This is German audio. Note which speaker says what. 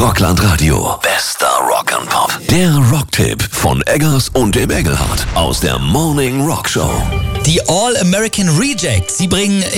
Speaker 1: Rockland Radio. Bester Rock and Pop. Der Rocktipp von Eggers und dem Engelhardt aus der Morning Rock Show.
Speaker 2: Die All American Rejects, sie bringen